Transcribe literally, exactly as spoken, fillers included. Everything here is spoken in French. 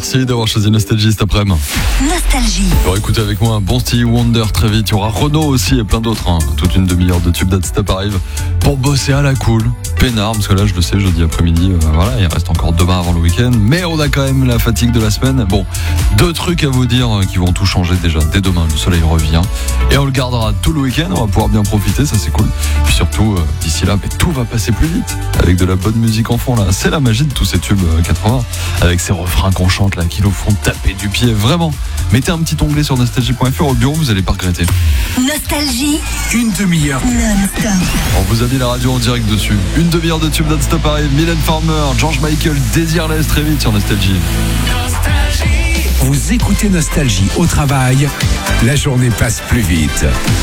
Merci d'avoir choisi Nostalgie cet après-midi. Nostalgie. Alors écoutez avec moi un bon Stevie Wonder très vite. Il y aura Renaud aussi et plein d'autres. Hein. Toute une demi-heure de tube d'Adstep arrive pour bosser à la cool. Peinard, parce que là je le sais, jeudi après-midi, euh, voilà, il reste encore demain avant le week-end. Mais on a quand même la fatigue de la semaine. Bon, deux trucs à vous dire euh, qui vont tout changer déjà. Dès demain, le soleil revient. Et on le gardera tout le week-end. On va pouvoir bien profiter, ça c'est cool. Puis surtout, euh, d'ici là, mais tout va passer plus vite. Avec de la bonne musique en fond là. C'est la magie de tous ces tubes euh, quatre-vingts. Avec ces refrains qu'on chante là, qui nous font taper du pied. Vraiment. Mettez un petit onglet sur nostalgie point f r au bureau, vous allez pas regretter. Nostalgie. Une demi-heure Non-stop. On vous a mis la radio en direct dessus. Une demi-heure de tube non-stop arrive. Mylène Farmer, George Michael, Désirless très vite sur Nostalgie. Vous écoutez Nostalgie au travail, la journée passe plus vite.